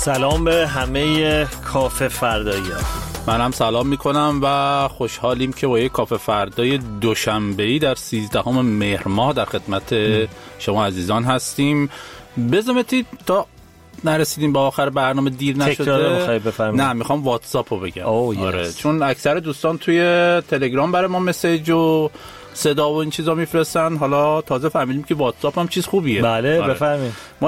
سلام به همه کافه فردایی ها. من هم سلام میکنم و خوشحالیم که با یک کافه فردای دوشنبه‌ای در 13 مهر ماه در خدمت شما عزیزان هستیم. بزمتی تا نرسیدیم به آخر برنامه دیر نشده. نه میخوام واتساپو بگم. آره چون اکثر دوستان توی تلگرام برای ما مسیج و صدا و این چیزا میفرستن. حالا تازه فهمیدیم که واتساپ هم چیز خوبیه. بله بفرمایید.